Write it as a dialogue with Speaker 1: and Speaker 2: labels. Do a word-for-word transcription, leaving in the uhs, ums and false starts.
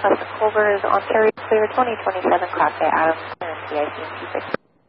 Speaker 1: Custom Culver is Ontario Clear twenty twenty-seven Class A Adams and C I C and T six.